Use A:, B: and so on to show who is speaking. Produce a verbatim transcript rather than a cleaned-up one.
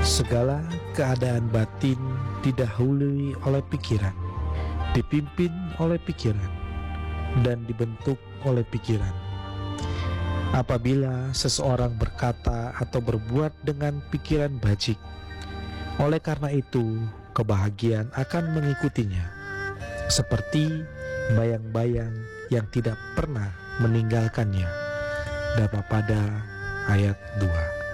A: Segala keadaan batin didahului oleh pikiran, dipimpin oleh pikiran, dan dibentuk oleh pikiran. Apabila seseorang berkata atau berbuat dengan pikiran bajik, oleh karena itu kebahagiaan akan mengikutinya, seperti bayang-bayang yang tidak pernah meninggalkannya. Dhammapada ayat dua.